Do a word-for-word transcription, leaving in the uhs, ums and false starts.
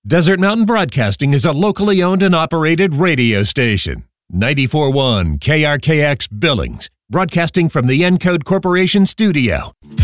Desert Mountain Broadcasting is a locally owned and operated radio station. ninety-four point one K R K X Billings, broadcasting from the Encode Corporation studio.